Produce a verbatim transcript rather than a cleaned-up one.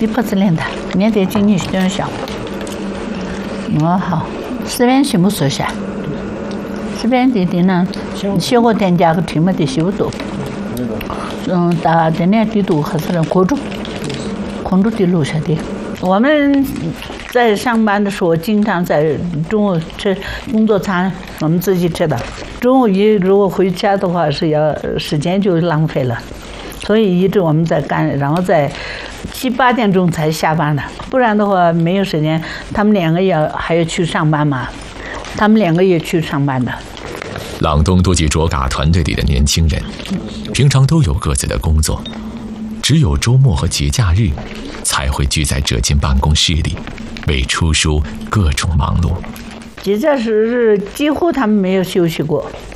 一百子连的，面对经济学校。哦好，这边全部说下。这边弟弟呢，学过店家和听没得修做。嗯，大这年地度还是能过住，空住的路下的。我们在上班的时候，经常在中午吃工作餐，我们自己吃的。中午一如果回家的话，是要时间就浪费了，所以一直我们在干，然后在七八点钟才下班的，不然的话没有时间。他们两个要还要去上班嘛，他们两个也去上班的。 朗东多吉卓嘎团队里的年轻人，平常都有各自的工作，只有周末和节假日才会聚在这间办公室里，为出书各种忙碌。 节假日几乎他们没有休息过。